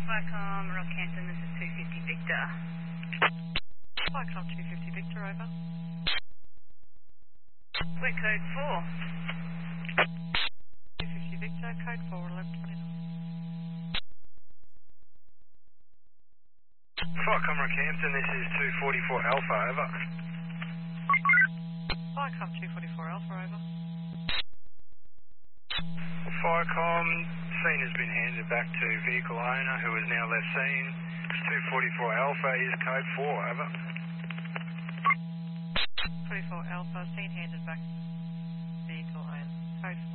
Flycom, Rockhampton, this is 250 Victor. Flycom 250 Victor, over. We're code 4. 250 Victor, code 4, 1129. Flycom Rockhampton, this is 244 Alpha, over. Flycom 244 Alpha, over. Flycom, scene has been handed back to vehicle owner who has now left scene. 244 Alpha is code 4, over. 44 Alpha, scene handed back vehicle owner, code 4.